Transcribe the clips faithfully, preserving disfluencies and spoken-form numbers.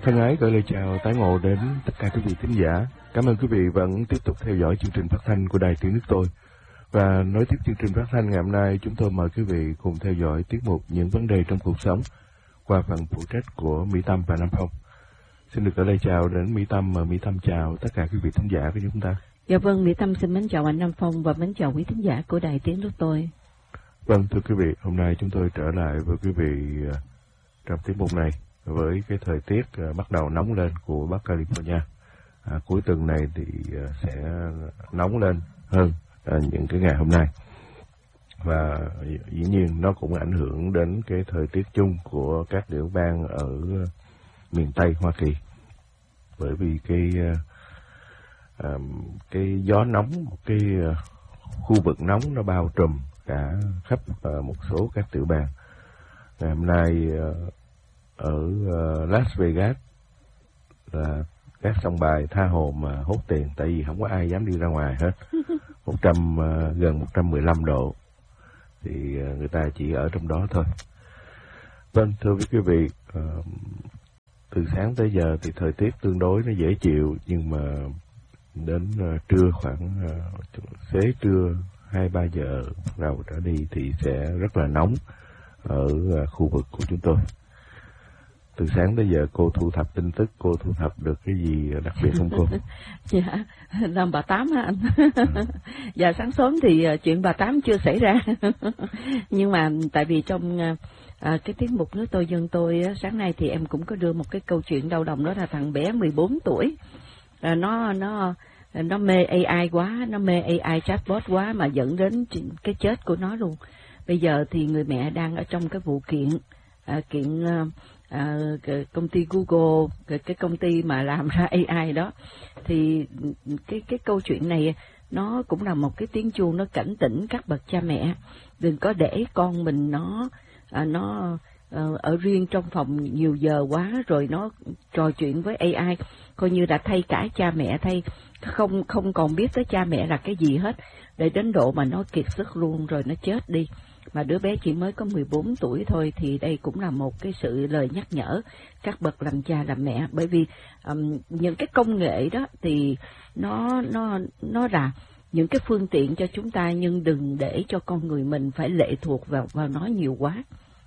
Thân ái gửi lời chào tái ngộ đến tất cả quý vị thính giả. Cảm ơn quý vị vẫn tiếp tục theo dõi chương trình phát thanh của Đài Tiếng Nước Tôi. Và nối tiếp chương trình phát thanh ngày hôm nay, chúng tôi mời quý vị cùng theo dõi tiết mục Những vấn đề trong cuộc sống qua phần phụ trách của Mỹ Tâm và Nam Phong. Xin được gửi lời chào đến Mỹ Tâm và Mỹ Tâm chào tất cả quý vị thính giả của chúng ta. Dạ vâng, Mỹ Tâm xin mến chào anh Nam Phong và mến chào quý thính giả của Đài Tiếng Nước Tôi. Vâng, thưa quý vị, hôm nay chúng tôi trở lại với quý vị trong tiết mục này với cái thời tiết uh, bắt đầu nóng lên của Bắc California. À, cuối tuần này thì uh, sẽ nóng lên hơn uh, những cái ngày hôm nay. Và dĩ nhiên nó cũng ảnh hưởng đến cái thời tiết chung của các tiểu bang ở uh, miền Tây Hoa Kỳ. Bởi vì cái uh, um, cái gió nóng, cái uh, khu vực nóng nó bao trùm cả khắp uh, một số các tiểu bang. Ngày hôm nay uh, ở uh, Las Vegas là các sông bài tha hồ mà hốt tiền, tại vì không có ai dám đi ra ngoài hết. một trăm uh, gần một trăm mười lăm độ thì uh, người ta chỉ ở trong đó thôi. Vâng, thưa quý vị, uh, từ sáng tới giờ thì thời tiết tương đối nó dễ chịu, nhưng mà đến uh, trưa khoảng uh, xế trưa hai ba giờ đầu trở đi thì sẽ rất là nóng ở uh, khu vực của chúng tôi. Từ sáng tới giờ cô thu thập tin tức, cô thu thập được cái gì đặc biệt không cô? Dạ, làm bà Tám hả anh? Dạ, sáng sớm thì chuyện bà Tám chưa xảy ra. Nhưng mà tại vì trong à, cái tiết mục Nước Tôi Dân Tôi, sáng nay thì em cũng có đưa một cái câu chuyện đau lòng, đó là thằng bé mười bốn tuổi. À, nó nó nó mê a i quá, nó mê a i chatbot quá mà dẫn đến cái chết của nó luôn. Bây giờ thì người mẹ đang ở trong cái vụ kiện, à, kiện... À, công ty Google, cái, cái công ty mà làm ra a i đó, thì cái cái câu chuyện này nó cũng là một cái tiếng chuông, nó cảnh tỉnh các bậc cha mẹ đừng có để con mình nó à, nó à, ở riêng trong phòng nhiều giờ quá, rồi nó trò chuyện với a i, coi như đã thay cả cha mẹ, thay không không còn biết tới cha mẹ là cái gì hết, để đến độ mà nó kiệt sức luôn rồi nó chết đi. Mà đứa bé chỉ mới có mười bốn tuổi thôi, thì đây cũng là một cái sự lời nhắc nhở các bậc làm cha làm mẹ, bởi vì um, những cái công nghệ đó thì nó nó nó là những cái phương tiện cho chúng ta, nhưng đừng để cho con người mình phải lệ thuộc vào vào nó nhiều quá.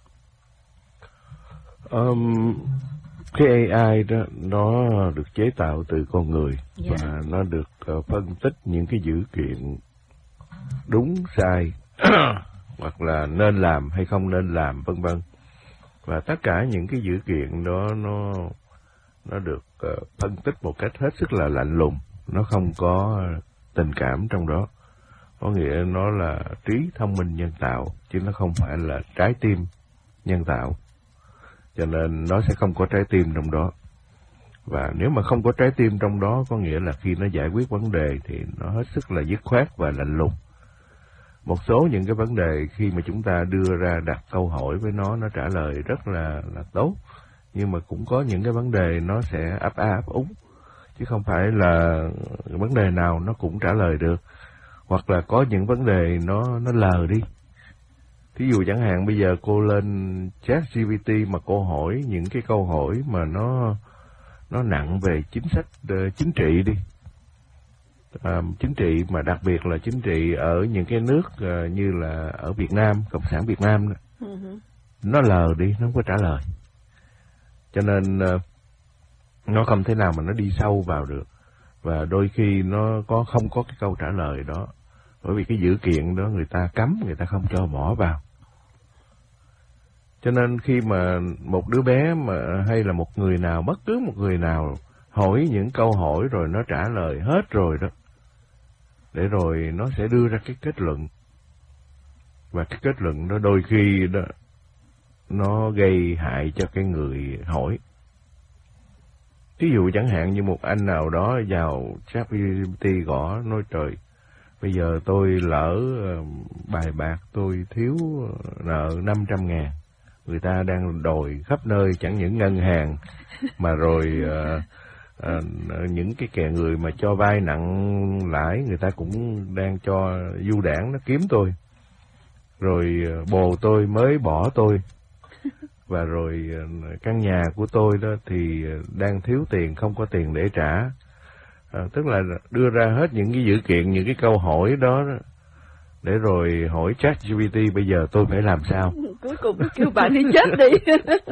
Um, cái a i đó nó được chế tạo từ con người, yeah. Và nó được uh, phân tích những cái dữ kiện đúng sai hoặc là nên làm hay không nên làm, vân vân. Và tất cả những cái dữ kiện đó nó nó được uh, phân tích một cách hết sức là lạnh lùng, nó không có tình cảm trong đó. Có nghĩa nó là trí thông minh nhân tạo, chứ nó không phải là trái tim nhân tạo. Cho nên nó sẽ không có trái tim trong đó. Và nếu mà không có trái tim trong đó, có nghĩa là khi nó giải quyết vấn đề thì nó hết sức là dứt khoát và lạnh lùng. Một số những cái vấn đề khi mà chúng ta đưa ra đặt câu hỏi với nó, nó trả lời rất là là tốt. Nhưng mà cũng có những cái vấn đề nó sẽ ấp a ấp úng, chứ không phải là vấn đề nào nó cũng trả lời được. Hoặc là có những vấn đề nó nó lờ đi. Thí dụ chẳng hạn bây giờ cô lên ChatGPT mà cô hỏi những cái câu hỏi mà nó nó nặng về chính sách uh, chính trị đi. À, chính trị mà đặc biệt là chính trị ở những cái nước uh, như là ở Việt Nam, Cộng sản Việt Nam đó. Uh-huh. Nó lờ đi, nó không có trả lời. Cho nên uh, nó không thể nào mà nó đi sâu vào được. Và đôi khi nó có không có cái câu trả lời đó. Bởi vì cái dữ kiện đó người ta cấm, người ta không cho bỏ vào. Cho nên khi mà một đứa bé mà hay là một người nào, bất cứ một người nào hỏi những câu hỏi rồi nó trả lời hết rồi đó, để rồi nó sẽ đưa ra cái kết luận. Và cái kết luận đó đôi khi đó nó gây hại cho cái người hỏi. Ví dụ chẳng hạn như một anh nào đó vào ChatGPT gõ nói trời, bây giờ tôi lỡ bài bạc, tôi thiếu nợ năm trăm ngàn. Người ta đang đòi khắp nơi, chẳng những ngân hàng mà rồi uh, uh, những cái kẻ người mà cho vay nặng lãi, người ta cũng đang cho du đảng nó kiếm tôi. Rồi uh, bồ tôi mới bỏ tôi. và rồi căn nhà của tôi đó thì đang thiếu tiền, không có tiền để trả. À, tức là đưa ra hết những cái dữ kiện, những cái câu hỏi đó, đó để rồi hỏi ChatGPT bây giờ tôi phải làm sao. Cuối cùng kêu bạn đi chết đi.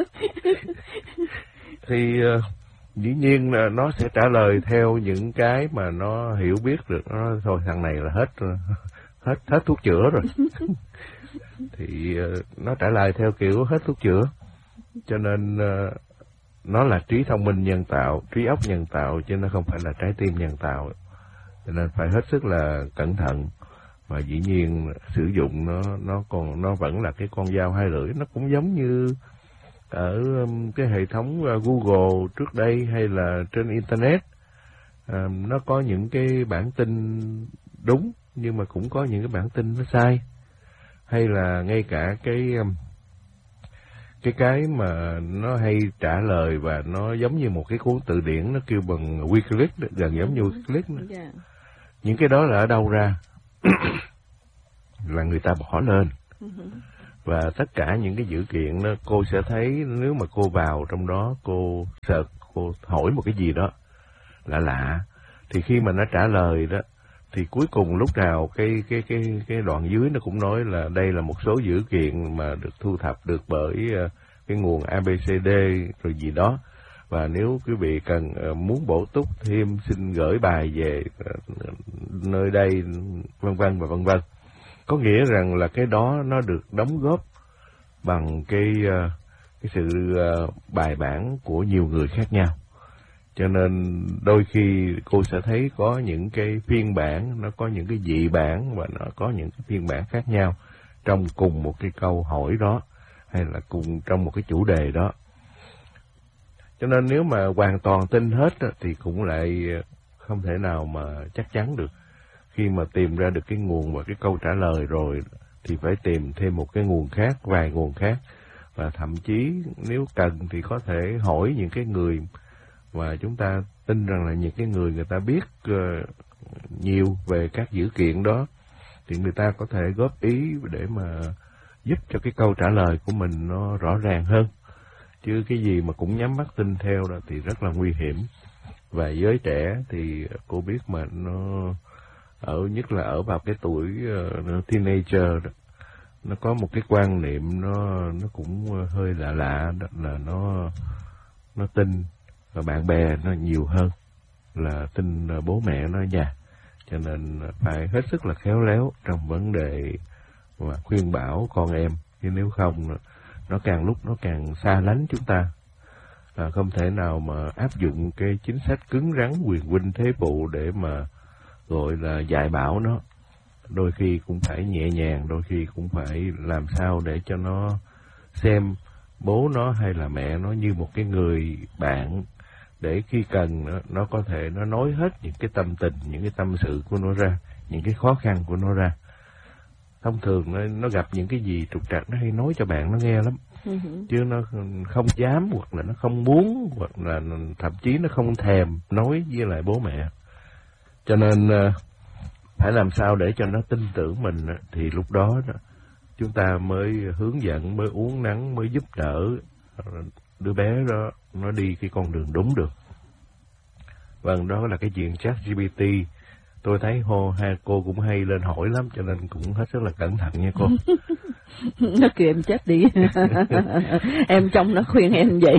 Thì uh, dĩ nhiên là nó sẽ trả lời theo những cái mà nó hiểu biết được. Nó thôi thằng này là hết hết hết thuốc chữa rồi. Thì uh, nó trả lời theo kiểu hết thuốc chữa. Cho nên uh, nó là trí thông minh nhân tạo, trí óc nhân tạo, chứ nó không phải là trái tim nhân tạo. Cho nên phải hết sức là cẩn thận. Và dĩ nhiên sử dụng nó nó còn nó vẫn là cái con dao hai lưỡi. Nó cũng giống như ở cái hệ thống Google trước đây hay là trên Internet. À, nó có những cái bản tin đúng nhưng mà cũng có những cái bản tin nó sai. Hay là ngay cả cái cái cái mà nó hay trả lời và nó giống như một cái cuốn từ điển, nó kêu bằng Wikileaks, gần giống như Wikileaks. Yeah. Những cái đó là ở đâu ra? Là người ta bỏ lên. Và tất cả những cái dữ kiện đó cô sẽ thấy, nếu mà cô vào trong đó cô search, cô hỏi một cái gì đó lạ lạ, thì khi mà nó trả lời đó thì cuối cùng lúc nào cái cái cái cái đoạn dưới nó cũng nói là đây là một số dữ kiện mà được thu thập được bởi cái nguồn a bê xê đê rồi gì đó, và nếu quý vị cần muốn bổ túc thêm xin gửi bài về nơi đây, vân vân và vân vân. Có nghĩa rằng là cái đó nó được đóng góp bằng cái cái sự bài bản của nhiều người khác nhau. Cho nên đôi khi cô sẽ thấy có những cái phiên bản, nó có những cái dị bản và nó có những cái phiên bản khác nhau trong cùng một cái câu hỏi đó, hay là cùng trong một cái chủ đề đó. Cho nên nếu mà hoàn toàn tin hết thì cũng lại không thể nào mà chắc chắn được. Khi mà tìm ra được cái nguồn và cái câu trả lời rồi thì phải tìm thêm một cái nguồn khác, vài nguồn khác. Và thậm chí nếu cần thì có thể hỏi những cái người mà chúng ta tin rằng là những cái người người ta biết uh, nhiều về các dữ kiện đó, thì người ta có thể góp ý để mà giúp cho cái câu trả lời của mình nó rõ ràng hơn. Chứ cái gì mà cũng nhắm mắt tin theo đó thì rất là nguy hiểm. Và giới trẻ thì cô biết mà nó ở nhất là ở vào cái tuổi uh, teenager đó, nó có một cái quan niệm nó nó cũng hơi lạ lạ, đó là nó nó tin và bạn bè nó nhiều hơn là tin bố mẹ nó già. Cho nên phải hết sức là khéo léo trong vấn đề mà khuyên bảo con em, chứ nếu không nó càng lúc nó càng xa lánh chúng ta. Là không thể nào mà áp dụng cái chính sách cứng rắn quyền huynh thế phụ để mà gọi là dạy bảo nó. Đôi khi cũng phải nhẹ nhàng, đôi khi cũng phải làm sao để cho nó xem bố nó hay là mẹ nó như một cái người bạn, để khi cần nó, nó có thể nó nói hết những cái tâm tình, những cái tâm sự của nó ra, những cái khó khăn của nó ra. Thông thường nó, nó gặp những cái gì trục trặc nó hay nói cho bạn nó nghe lắm. Uh-huh. Chứ nó không dám, hoặc là nó không muốn, hoặc là thậm chí nó không thèm nói với lại bố mẹ. Cho nên phải làm sao để cho nó tin tưởng mình, thì lúc đó chúng ta mới hướng dẫn, mới uốn nắn, mới giúp đỡ đứa bé đó nó đi cái con đường đúng được. Vâng, đó là cái chuyện ChatGPT. Tôi thấy hô hai cô cũng hay lên hỏi lắm, cho nên cũng hết sức là cẩn thận nha cô. Nó kêu em chết đi. Em trong nó khuyên em vậy.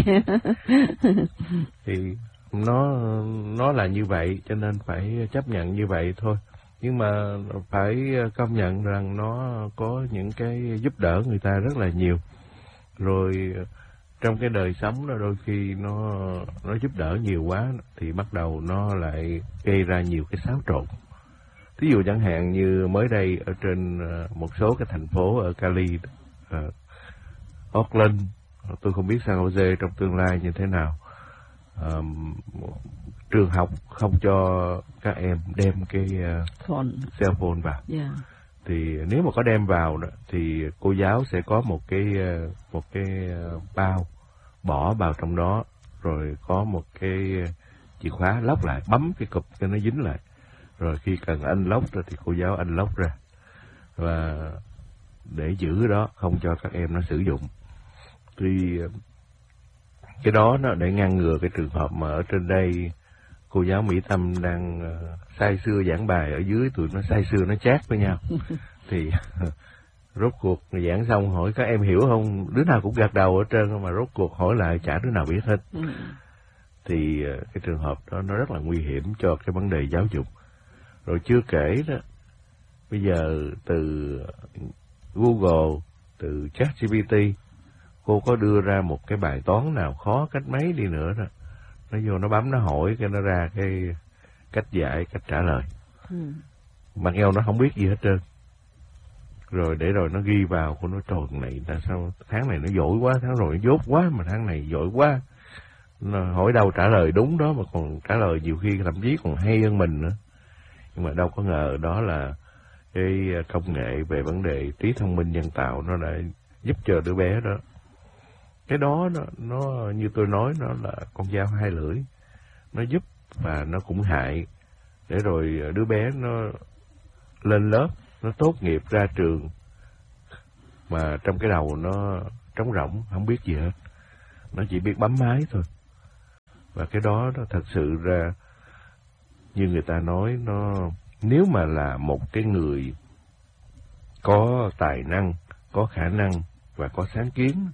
Thì nó nó là như vậy, cho nên phải chấp nhận như vậy thôi. Nhưng mà phải công nhận rằng nó có những cái giúp đỡ người ta rất là nhiều. Rồi trong cái đời sống đó đôi khi nó nó giúp đỡ nhiều quá thì bắt đầu nó lại gây ra nhiều cái xáo trộn. Thí dụ chẳng hạn như mới đây ở trên một số cái thành phố ở Cali, uh, Oakland, tôi không biết San Jose trong tương lai như thế nào. Um, trường học không cho các em đem cái uh, phone. cell phone vào. Yeah. Thì nếu mà có đem vào đó, thì cô giáo sẽ có một cái uh, một cái uh, bao bỏ vào trong đó, rồi có một cái chìa khóa lóc lại, bấm cái cụp cho nó dính lại, rồi khi cần unlock rồi thì cô giáo unlock ra, và để giữ đó không cho các em nó sử dụng. Thì cái đó nó để ngăn ngừa cái trường hợp mà ở trên đây cô giáo Mỹ Tâm đang uh, say sưa giảng bài, ở dưới tụi nó say sưa nó chát với nhau. Thì rốt cuộc giảng xong hỏi các em hiểu không, đứa nào cũng gật đầu ở trên, mà rốt cuộc hỏi lại chả đứa nào biết hết. Ừ. Thì uh, cái trường hợp đó nó rất là nguy hiểm cho cái vấn đề giáo dục. Rồi chưa kể đó, bây giờ từ Google, từ ChatGPT, cô có đưa ra một cái bài toán nào khó cách mấy đi nữa đó, nó vô nó bấm nó hỏi cái nó ra cái cách giải, cách trả lời. Ừ. Mặc dù nó không biết gì hết trơn. Rồi để rồi nó ghi vào, cô nói trời này tại sao tháng này nó giỏi quá, tháng rồi nó dốt quá, mà tháng này giỏi quá. Nó hỏi đâu trả lời đúng đó, mà còn trả lời nhiều khi thậm chí còn hay hơn mình nữa. Nhưng mà đâu có ngờ đó là cái công nghệ về vấn đề trí thông minh nhân tạo nó đã giúp cho đứa bé đó. Cái đó nó, nó như tôi nói, nó là con dao hai lưỡi. Nó giúp và nó cũng hại. Để rồi đứa bé nó lên lớp, nó tốt nghiệp ra trường, mà trong cái đầu nó trống rỗng, không biết gì hết. Nó chỉ biết bấm máy thôi. Và cái đó nó thật sự ra, như người ta nói, nó nếu mà là một cái người có tài năng, có khả năng và có sáng kiến,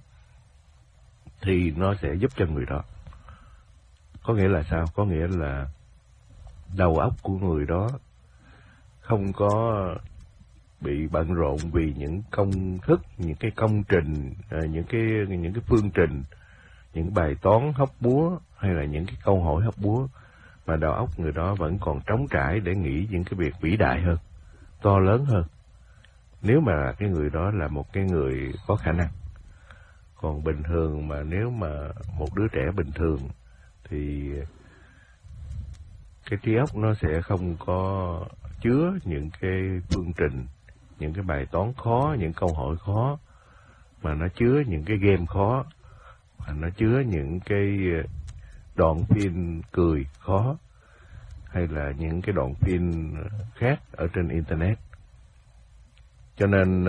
thì nó sẽ giúp cho người đó. Có nghĩa là sao? Có nghĩa là đầu óc của người đó không có bị bận rộn vì những công thức, những cái công trình, những cái những cái phương trình, những bài toán hóc búa hay là những cái câu hỏi hóc búa, mà đầu óc người đó vẫn còn trống trải để nghĩ những cái việc vĩ đại hơn, to lớn hơn. Nếu mà cái người đó là một cái người có khả năng. Còn bình thường mà nếu mà một đứa trẻ bình thường thì cái trí óc nó sẽ không có chứa những cái phương trình, những cái bài toán khó, những câu hỏi khó, mà nó chứa những cái game khó, mà nó chứa những cái đoạn phim cười khó, hay là những cái đoạn phim khác ở trên Internet. Cho nên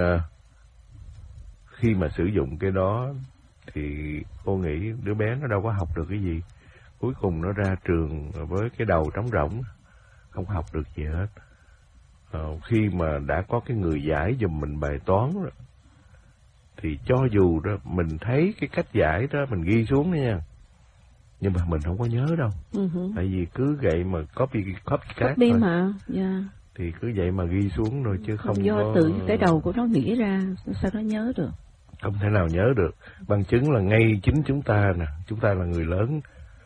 khi mà sử dụng cái đó thì cô nghĩ đứa bé nó đâu có học được cái gì. Cuối cùng nó ra trường với cái đầu trống rỗng, không học được gì hết. Ờ, khi mà đã có cái người giải giùm mình bài toán rồi, thì cho dù đó mình thấy cái cách giải đó mình ghi xuống đó nha, nhưng mà mình không có nhớ đâu. Uh-huh. Tại vì cứ vậy mà copy copy copy thôi. Mà, yeah. Thì cứ vậy mà ghi xuống rồi chứ không, không do có... tự cái đầu của nó nghĩ ra, sao nó nhớ được? Không thể nào nhớ được. Bằng chứng là ngay chính chúng ta nè, chúng ta là người lớn.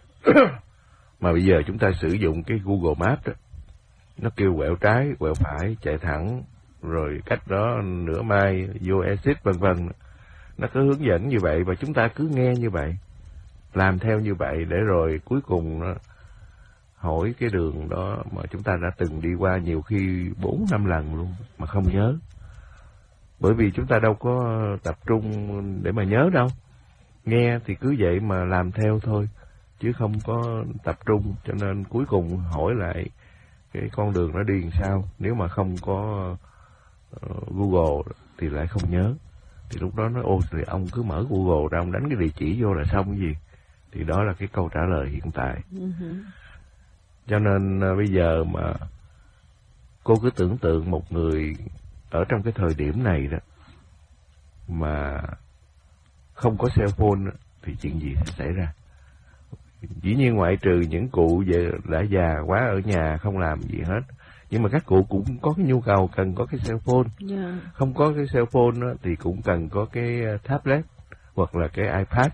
Mà bây giờ chúng ta sử dụng cái Google Maps đó, nó kêu quẹo trái, quẹo phải, chạy thẳng, rồi cách đó nửa mai, vô exit vân vân. Nó cứ hướng dẫn như vậy và chúng ta cứ nghe như vậy, làm theo như vậy, để rồi cuối cùng nó hỏi cái đường đó mà chúng ta đã từng đi qua nhiều khi bốn năm lần luôn mà không nhớ. Bởi vì chúng ta đâu có tập trung để mà nhớ đâu. Nghe thì cứ vậy mà làm theo thôi, chứ không có tập trung. Cho nên cuối cùng hỏi lại cái con đường nó đi làm sao. Nếu mà không có uh, Google thì lại không nhớ. Thì lúc đó nói, ô thì ông cứ mở Google ra, ông đánh cái địa chỉ vô là xong cái gì. Thì đó là cái câu trả lời hiện tại. Uh-huh. Cho nên uh, bây giờ mà cô cứ tưởng tượng một người ở trong cái thời điểm này đó mà không có cell phone đó, thì chuyện gì sẽ xảy ra? Dĩ nhiên ngoại trừ những cụ về đã già quá ở nhà không làm gì hết, nhưng mà các cụ cũng có cái nhu cầu cần có cái cell phone. Yeah. Không có cái cell phone đó, thì cũng cần có cái tablet hoặc là cái iPad.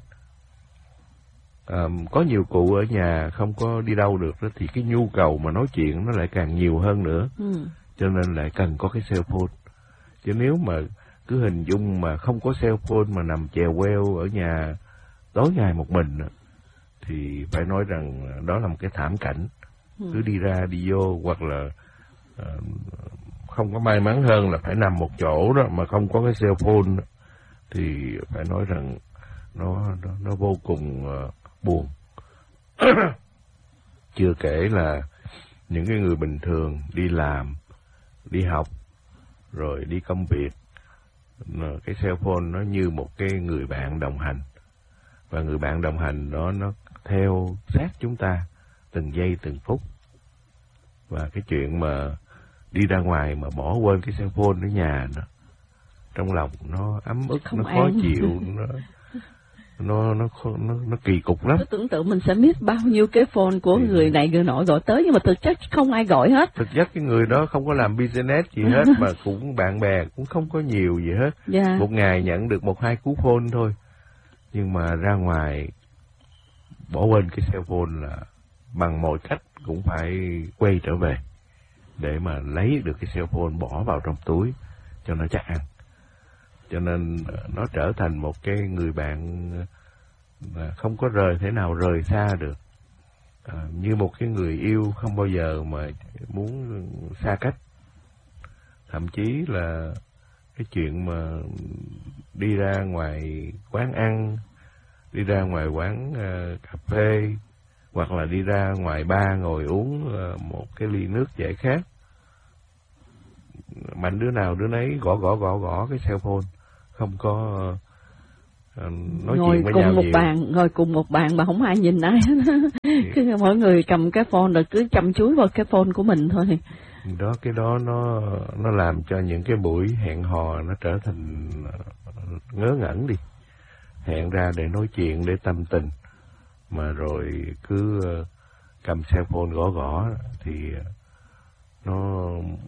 Um, có nhiều cụ ở nhà không có đi đâu được đó, thì cái nhu cầu mà nói chuyện nó lại càng nhiều hơn nữa. Ừ. Cho nên lại cần có cái cell phone. Chứ nếu mà cứ hình dung mà không có cell phone mà nằm chèo queo ở nhà tối ngày một mình thì phải nói rằng đó là một cái thảm cảnh. Ừ. Cứ đi ra đi vô, hoặc là uh, không có may mắn hơn là phải nằm một chỗ đó mà không có cái cell phone đó, thì phải nói rằng nó nó, nó vô cùng uh, buồn. Chưa kể là những cái người bình thường đi làm, đi học, rồi đi công việc, cái cell phone nó như một cái người bạn đồng hành. và người bạn đồng hành đó nó theo sát chúng ta từng giây từng phút. Và cái chuyện mà đi ra ngoài mà bỏ quên cái cell phone ở nhà đó, trong lòng nó ấm ức, không nó khó an. chịu, nó nó nó nó nó kỳ cục lắm. Tôi tưởng tượng mình sẽ miss bao nhiêu cái phone của thì người này người nọ gọi tới, nhưng mà thực chất không ai gọi hết. Thực chất cái người đó không có làm business gì hết, mà cũng bạn bè cũng không có nhiều gì hết. Yeah. Một ngày nhận được một hai cú phone thôi, nhưng mà ra ngoài bỏ quên cái cell phone là bằng mọi cách cũng phải quay trở về để mà lấy được cái cell phone bỏ vào trong túi cho nó chắc ăn. Cho nên nó trở thành một cái người bạn không có rời thể nào rời xa được, à, như một cái người yêu không bao giờ mà muốn xa cách. Thậm chí là cái chuyện mà đi ra ngoài quán ăn, đi ra ngoài quán uh, cà phê, hoặc là đi ra ngoài bar ngồi uống uh, một cái ly nước giải khát, mạnh đứa nào đứa nấy gõ gõ gõ gõ cái cell phone, không có uh, nói ngồi chuyện với cùng nhau một nhiều. bàn ngồi cùng một bàn mà không ai nhìn ai cứ mỗi người cầm cái phone rồi cứ chăm chú vào cái phone của mình thôi. Đó, cái đó nó nó làm cho những cái buổi hẹn hò nó trở thành ngớ ngẩn đi. Hẹn ra để nói chuyện, để tâm tình, mà rồi cứ cầm cell phone gõ gõ thì nó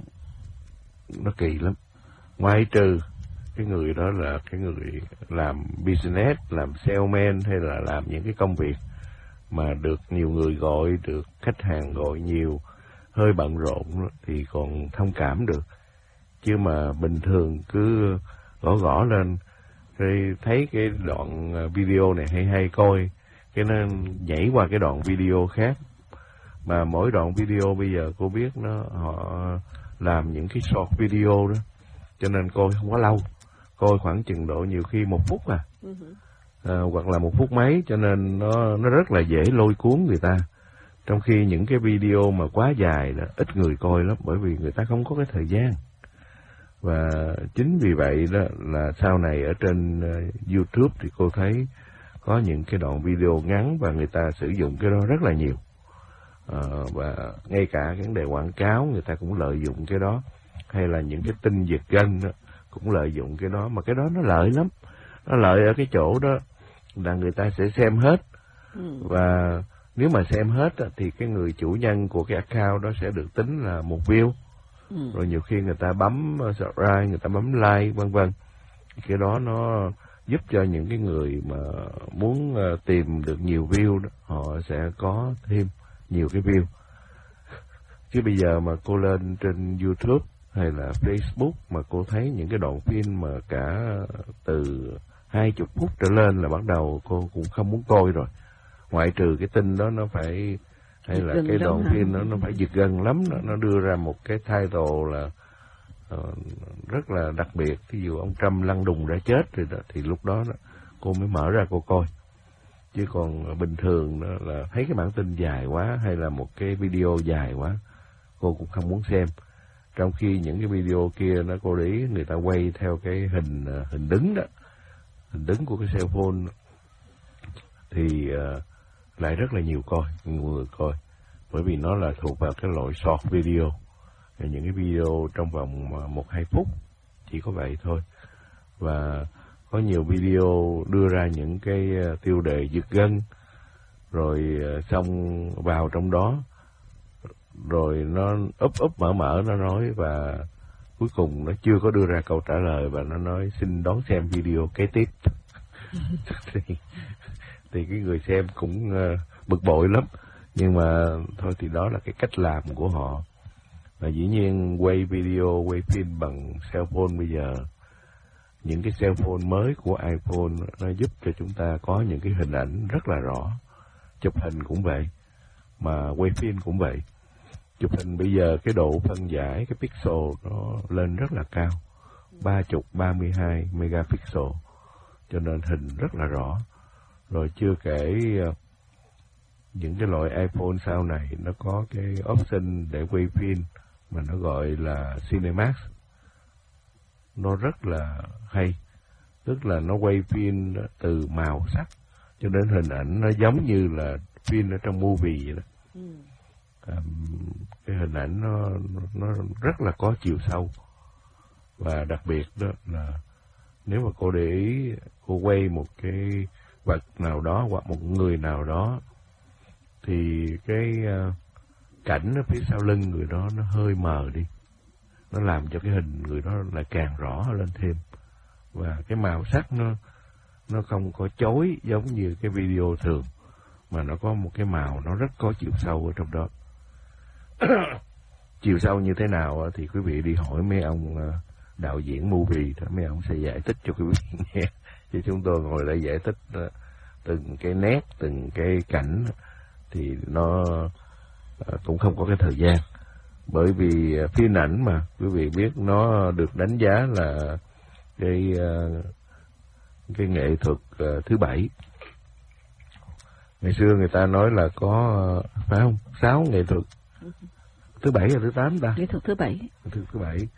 nó kỳ lắm. Ngoại trừ cái người đó là cái người làm business, làm salesman hay là làm những cái công việc mà được nhiều người gọi, được khách hàng gọi nhiều, hơi bận rộn thì còn thông cảm được. Chứ mà bình thường cứ gõ gõ lên, rồi thấy cái đoạn video này hay hay coi, cái nó nhảy qua cái đoạn video khác. Mà mỗi đoạn video bây giờ cô biết nó họ làm những cái short video đó, cho nên coi không có lâu, coi khoảng chừng độ nhiều khi một phút à, à hoặc là một phút mấy, cho nên nó nó rất là dễ lôi cuốn người ta. Trong khi những cái video mà quá dài là ít người coi lắm, bởi vì người ta không có cái thời gian. Và chính vì vậy đó là sau này ở trên uh, YouTube thì cô thấy có những cái đoạn video ngắn và người ta sử dụng cái đó rất là nhiều. Uh, và ngay cả cái vấn đề quảng cáo người ta cũng lợi dụng cái đó, hay là những cái tin giật gân đó, cũng lợi dụng cái đó. Mà cái đó nó lợi lắm, nó lợi ở cái chỗ đó là người ta sẽ xem hết. Ừ. Và nếu mà xem hết thì cái người chủ nhân của cái account đó sẽ được tính là một view. Ừ. Rồi nhiều khi người ta bấm subscribe, người ta bấm like vân vân. Cái đó nó giúp cho những cái người mà muốn tìm được nhiều view đó, họ sẽ có thêm nhiều cái view. Chứ bây giờ mà cô lên trên YouTube hay là Facebook mà cô thấy những cái đoạn phim mà cả từ hai chục phút trở lên là bắt đầu cô cũng không muốn coi rồi. Ngoại trừ cái tin đó nó phải, hay là cái đoạn phim đó nó phải giật gân lắm, nó, nó đưa ra một cái title là uh, rất là đặc biệt. Ví dụ ông Trump lăn đùng ra chết thì, thì lúc đó, đó cô mới mở ra cô coi. Chứ còn bình thường đó là thấy cái bản tin dài quá hay là một cái video dài quá, cô cũng không muốn xem. Trong khi những cái video kia nó cô để ý người ta quay theo cái hình hình đứng đó, hình đứng của cái cell phone thì uh, lại rất là nhiều coi, nhiều người coi, bởi vì nó là thuộc vào cái loại short video, những cái video trong vòng một hai phút, chỉ có vậy thôi. Và có nhiều video đưa ra những cái tiêu đề giật gân, rồi xong vào trong đó, rồi nó úp úp mở mở nó nói, và cuối cùng nó chưa có đưa ra câu trả lời và nó nói xin đón xem video kế tiếp. thì, thì cái người xem cũng uh, bực bội lắm, nhưng mà thôi thì đó là cái cách làm của họ. Và dĩ nhiên quay video, quay phim bằng cell phone bây giờ, những cái cell phone mới của iPhone nó giúp cho chúng ta có những cái hình ảnh rất là rõ. Chụp hình cũng vậy, mà quay phim cũng vậy. Chụp hình bây giờ cái độ phân giải, cái pixel nó lên rất là cao, ba mươi, ba mươi hai megapixel, cho nên hình rất là rõ. Rồi chưa kể những cái loại iPhone sau này nó có cái option để quay phim mà nó gọi là Cinemax. Nó rất là hay, tức là nó quay phim từ màu sắc cho nên hình ảnh nó giống như là phim ở trong movie vậy đó. Ừ. À, cái hình ảnh nó nó rất là có chiều sâu, và đặc biệt đó là nếu mà cô để ý, cô quay một cái vật nào đó hoặc một người nào đó thì cái uh, cảnh ở phía sau lưng người đó nó hơi mờ đi, nó làm cho cái hình người đó lại càng rõ lên thêm, và cái màu sắc nó nó không có chói giống như cái video thường, mà nó có một cái màu nó rất có chiều sâu ở trong đó. Chiều sâu như thế nào thì quý vị đi hỏi mấy ông đạo diễn movie đó, mấy ông sẽ giải thích cho quý vị nghe, chứ chúng tôi ngồi đây giải thích từng cái nét, từng cái cảnh thì nó cũng không có cái thời gian. Bởi vì phim ảnh mà quý vị biết nó được đánh giá là cái cái nghệ thuật thứ bảy. Ngày xưa người ta nói là có, phải không, sáu nghệ thuật, thứ bảy là thứ tám ta? Nghệ thuật thứ bảy. Nghệ thuật thứ bảy.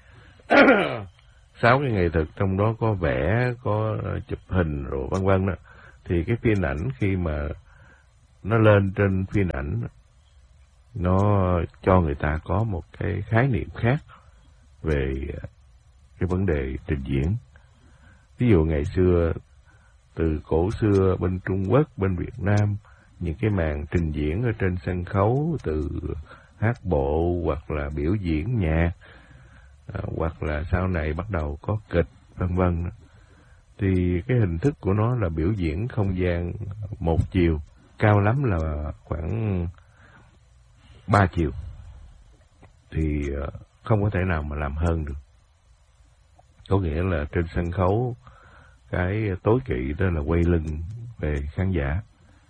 Sáu cái nghệ thuật, trong đó có vẽ, có chụp hình rồi vân vân đó. Thì cái phim ảnh khi mà nó lên trên phim ảnh, nó cho người ta có một cái khái niệm khác về cái vấn đề trình diễn. Ví dụ ngày xưa, từ cổ xưa bên Trung Quốc, bên Việt Nam, những cái màn trình diễn ở trên sân khấu, từ hát bộ hoặc là biểu diễn nhạc, à, hoặc là sau này bắt đầu có kịch vân vân, thì cái hình thức của nó là biểu diễn không gian một chiều, cao lắm là khoảng ba chiều, thì không có thể nào mà làm hơn được. Có nghĩa là trên sân khấu, cái tối kỵ đó là quay lưng về khán giả,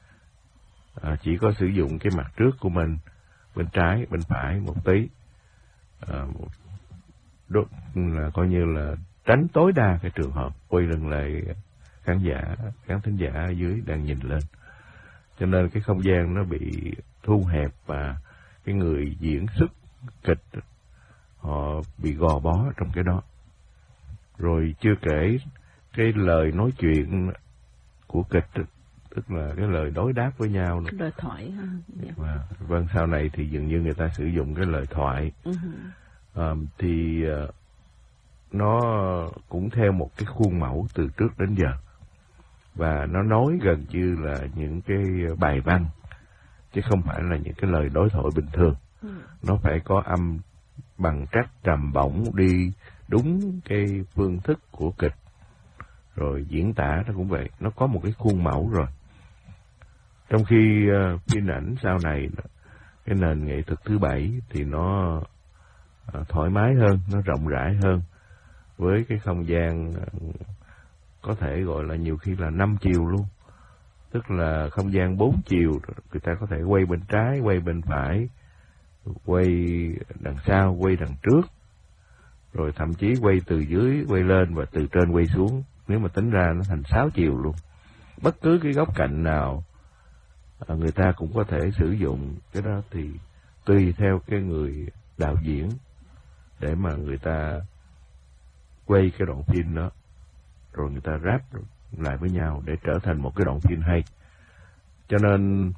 à, chỉ có sử dụng cái mặt trước của mình, bên trái, bên phải một tí, à, đốt, là coi như là tránh tối đa cái trường hợp quay lưng lại khán giả, khán thính giả ở dưới đang nhìn lên. Cho nên cái không gian nó bị thu hẹp, và cái người diễn xuất kịch họ bị gò bó trong cái đó. Rồi chưa kể cái lời nói chuyện của kịch, tức là cái lời đối đáp với nhau, cái lời thoại ha. Và, vâng, sau này thì dường như người ta sử dụng cái lời thoại. Uh-huh. à, thì uh, nó cũng theo một cái khuôn mẫu từ trước đến giờ, và nó nói gần như là những cái bài văn, chứ không phải là những cái lời đối thoại bình thường. Uh-huh. Nó phải có âm bằng trắc trầm bổng, đi đúng cái phương thức của kịch. Rồi diễn tả nó cũng vậy, nó có một cái khuôn mẫu rồi. Trong khi uh, phim ảnh sau này, cái nền nghệ thuật thứ bảy thì nó uh, thoải mái hơn, nó rộng rãi hơn, với cái không gian uh, có thể gọi là nhiều khi là năm chiều luôn. Tức là không gian bốn chiều, người ta có thể quay bên trái, quay bên phải, quay đằng sau, quay đằng trước, rồi thậm chí quay từ dưới quay lên và từ trên quay xuống. Nếu mà tính ra nó thành sáu chiều luôn. Bất cứ cái góc cạnh nào người ta cũng có thể sử dụng cái đó, thì tùy theo cái người đạo diễn để mà người ta quay cái đoạn phim đó, rồi người ta ráp lại với nhau để trở thành một cái đoạn phim hay. Cho nên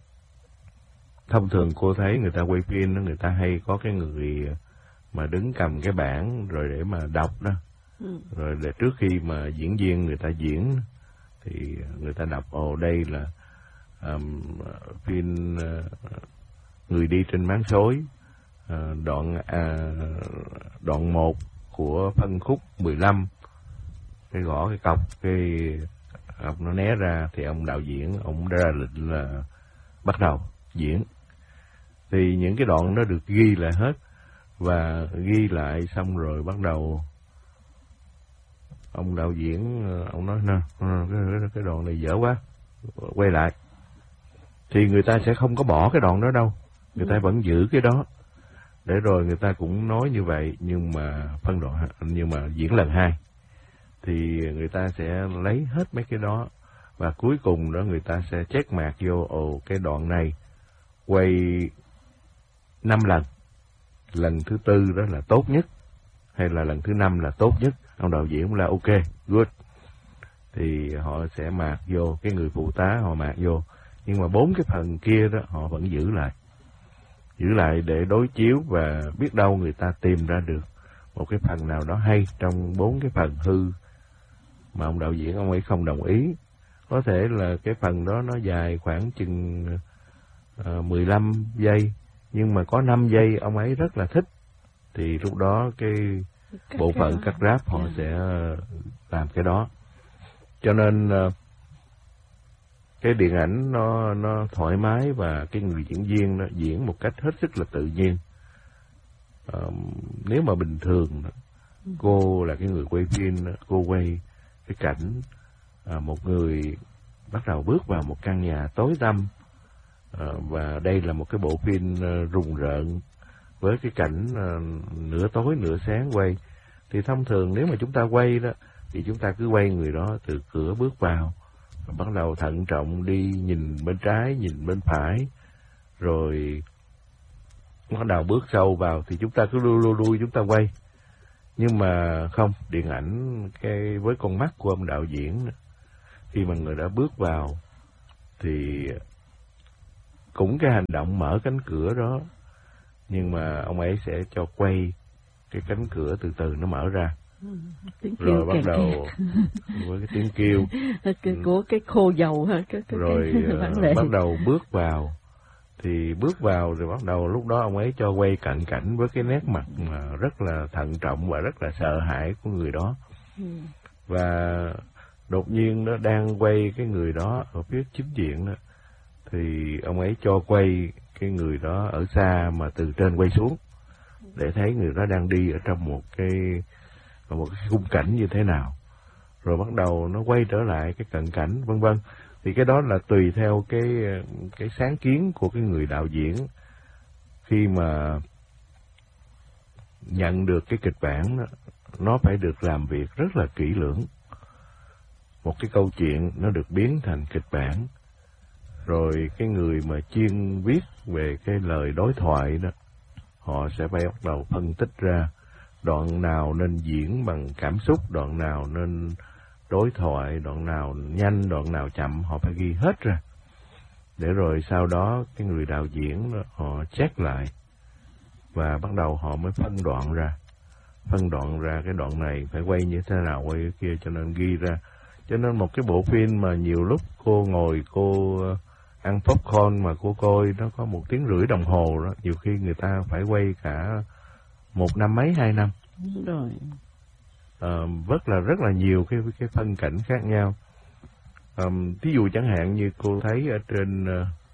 thông thường cô thấy người ta quay phim đó, người ta hay có cái người mà đứng cầm cái bảng rồi để mà đọc đó. Ừ. Rồi để trước khi mà diễn viên người ta diễn thì người ta đọc, ồ đây là um, phim uh, người đi trên máng xối, uh, đoạn uh, đoạn một của phân khúc mười lăm, cái gõ cái cọc, cái cọc nó né ra thì ông đạo diễn ông ra lệnh là bắt đầu diễn. Thì những cái đoạn đó được ghi lại hết, và ghi lại xong rồi bắt đầu ông đạo diễn ông nói nè, cái, cái đoạn này dở quá, quay lại. Thì người ta sẽ không có bỏ cái đoạn đó đâu, người ta vẫn giữ cái đó, để rồi người ta cũng nói như vậy, nhưng mà phân đoạn, nhưng mà diễn lần hai thì người ta sẽ lấy hết mấy cái đó, và cuối cùng đó người ta sẽ check mạc vô, ồ cái đoạn này quay năm lần, lần thứ tư đó là tốt nhất, hay là lần thứ năm là tốt nhất. Ông đạo diễn là ok, good. thì họ sẽ mạc vô, cái người phụ tá họ mạc vô, nhưng mà bốn cái phần kia đó họ vẫn giữ lại, giữ lại để đối chiếu, và biết đâu người ta tìm ra được một cái phần nào đó hay trong bốn cái phần hư mà ông đạo diễn ông ấy không đồng ý. Có thể là cái phần đó nó dài khoảng chừng uh, mười lăm giây, nhưng mà có năm giây ông ấy rất là thích, thì lúc đó cái cắt bộ phận cắt ráp họ yeah. sẽ làm cái đó. Cho nên uh, cái điện ảnh nó nó thoải mái, và cái người diễn viên nó diễn một cách hết sức là tự nhiên. Uh, nếu mà bình thường cô là cái người quay phim, cô quay cái cảnh à, một người bắt đầu bước vào một căn nhà tối tăm, à, và đây là một cái bộ phim à, rùng rợn với cái cảnh à, nửa tối nửa sáng quay, thì thông thường nếu mà chúng ta quay đó thì chúng ta cứ quay người đó từ cửa bước vào, và bắt đầu thận trọng đi nhìn bên trái nhìn bên phải, rồi bắt đầu bước sâu vào thì chúng ta cứ lui lui lui chúng ta quay. Nhưng mà không, điện ảnh cái với con mắt của ông đạo diễn, khi mà người đã bước vào thì cũng cái hành động mở cánh cửa đó, nhưng mà ông ấy sẽ cho quay cái cánh cửa từ từ nó mở ra, tiếng rồi bắt kẹt đầu kẹt. với cái tiếng kêu cái, của cái khô dầu ha, cái, cái, rồi cái bắt đầu bước vào. Thì bước vào rồi bắt đầu lúc đó ông ấy cho quay cận cảnh với cái nét mặt mà rất là thận trọng và rất là sợ hãi của người đó. Ừ. Và đột nhiên nó đang quay cái người đó ở phía chính diện đó, thì ông ấy cho quay cái người đó ở xa mà từ trên quay xuống, để thấy người đó đang đi ở trong một cái một cái khung cảnh như thế nào. Rồi bắt đầu nó quay trở lại cái cận cảnh vân vân. Thì cái đó là tùy theo cái cái sáng kiến của cái người đạo diễn, khi mà nhận được cái kịch bản đó, nó phải được làm việc rất là kỹ lưỡng. Một cái câu chuyện nó được biến thành kịch bản, rồi cái người mà chuyên viết về cái lời đối thoại đó, họ sẽ phải bắt đầu phân tích ra đoạn nào nên diễn bằng cảm xúc, đoạn nào nên đối thoại, đoạn nào nhanh, đoạn nào chậm, họ phải ghi hết ra. Để rồi sau đó cái người đạo diễn đó, họ check lại, và bắt đầu họ mới phân đoạn ra. Phân đoạn ra cái đoạn này phải quay như thế nào, quay cái kia, cho nên ghi ra. Cho nên một cái bộ phim mà nhiều lúc cô ngồi cô ăn popcorn mà cô coi nó có một tiếng rưỡi đồng hồ đó, nhiều khi người ta phải quay cả một năm mấy, hai năm. Đúng rồi. À, rất là rất là nhiều cái cái phân cảnh khác nhau. À, thí dụ chẳng hạn như cô thấy ở trên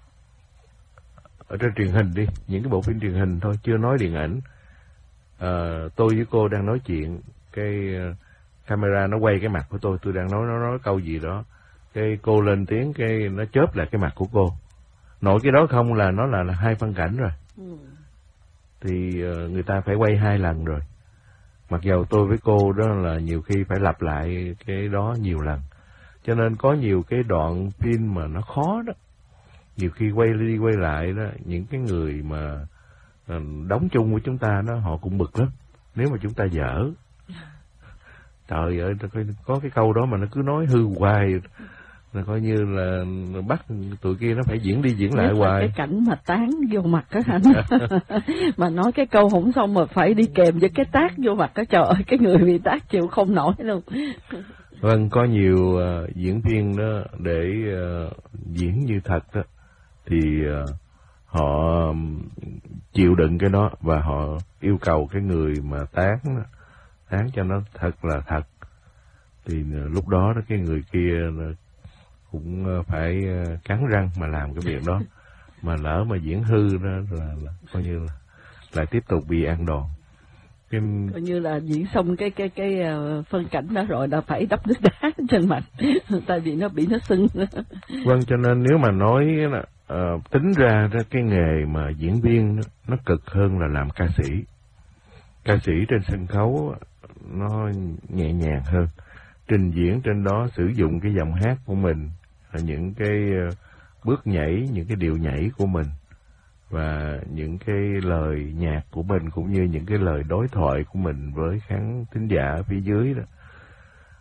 ở trên truyền hình đi, những cái bộ phim truyền hình thôi, chưa nói điện ảnh. À, tôi với cô đang nói chuyện, cái camera nó quay cái mặt của tôi, tôi đang nói nó nói câu gì đó, cái cô lên tiếng, cái nó chớp lại cái mặt của cô. Nội cái đó không là nó là, là hai phân cảnh rồi. Ừ. Thì uh, người ta phải quay hai lần rồi. Mặc dầu tôi với cô đó là nhiều khi phải lặp lại cái đó nhiều lần. Cho nên có nhiều cái đoạn phim mà nó khó đó. Nhiều khi quay đi quay lại đó, những cái người mà uh, đóng chung với chúng ta đó, họ cũng bực lắm. Nếu mà chúng ta dở. Trời ơi, có cái câu đó mà nó cứ nói hư hoài, là coi như là bắt tụi kia nó phải diễn đi diễn lại hoài. Cái cảnh mà tán vô mặt á anh, mà nói cái câu không xong mà phải đi kèm với cái tát vô mặt á, trời ơi, cái người bị tát chịu không nổi luôn. Vâng, có nhiều uh, diễn viên đó để uh, diễn như thật đó, thì uh, họ chịu đựng cái đó, và họ yêu cầu cái người mà tán đó, tán cho nó thật là thật. Thì uh, lúc đó đó cái người kia uh, cũng phải cắn răng mà làm cái việc đó. Mà lỡ mà diễn hư đó là, là coi như là lại tiếp tục bị ăn đòn. Cái... coi như là diễn xong cái cái cái phân cảnh đó rồi là phải đắp nước đá trên mặt, tại vì nó bị nó sưng. Vâng, cho nên nếu mà nói là uh, tính ra đó, cái nghề mà diễn viên đó, nó cực hơn là làm ca sĩ. Ca sĩ trên sân khấu nó nhẹ nhàng hơn. Trình diễn trên đó sử dụng cái giọng hát của mình, những cái bước nhảy, những cái điệu nhảy của mình, và những cái lời nhạc của mình, cũng như những cái lời đối thoại của mình với khán thính giả phía dưới đó.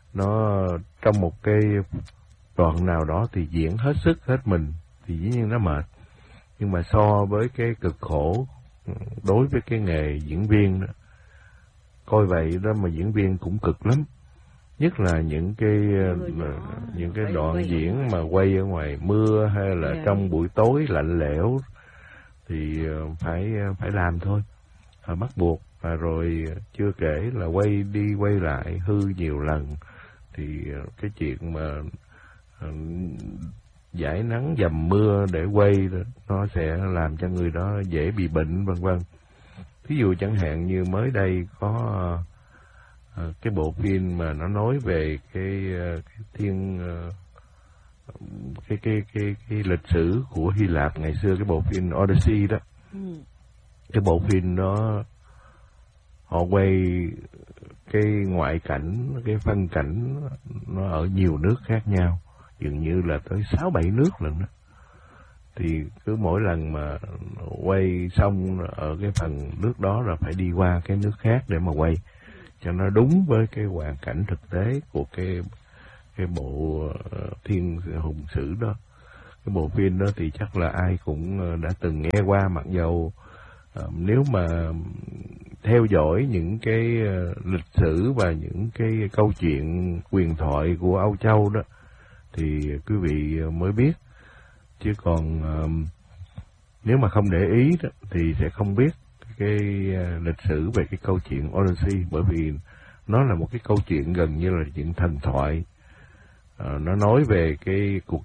nó trong một cái đoạn nào đó thì diễn hết sức hết mình thì dĩ nhiên nó mệt, nhưng mà so với cái cực khổ đối với cái nghề diễn viên đó, coi vậy đó mà diễn viên cũng cực lắm, nhất là những cái những cái đoạn diễn mà quay ở ngoài mưa hay là yeah. trong buổi tối lạnh lẽo thì phải phải làm thôi, bắt buộc. Và rồi chưa kể là quay đi quay lại hư nhiều lần, thì cái chuyện mà uh, giải nắng dầm mưa để quay nó sẽ làm cho người đó dễ bị bệnh vân vân. Ví dụ chẳng hạn như mới đây có uh, cái bộ phim mà nó nói về cái, uh, cái thiên uh, cái, cái cái cái lịch sử của Hy Lạp ngày xưa, cái bộ phim Odyssey đó. Ừ. Cái bộ phim đó họ quay cái ngoại cảnh, cái phân cảnh nó ở nhiều nước khác nhau, dường như là tới sáu bảy nước lần đó. Thì cứ mỗi lần mà quay xong ở cái phần nước đó là phải đi qua cái nước khác để mà quay cho nó đúng với cái hoàn cảnh thực tế của cái cái bộ thiên hùng sử đó. Cái bộ phim đó thì chắc là ai cũng đã từng nghe qua, mặc dầu uh, nếu mà theo dõi những cái uh, lịch sử và những cái câu chuyện huyền thoại của Âu Châu đó thì quý vị mới biết, chứ còn uh, nếu mà không để ý đó, thì sẽ không biết cái uh, lịch sử về cái câu chuyện Odyssey, bởi vì nó là một cái câu chuyện gần như là chuyện thần thoại. Uh, nó nói về cái cuộc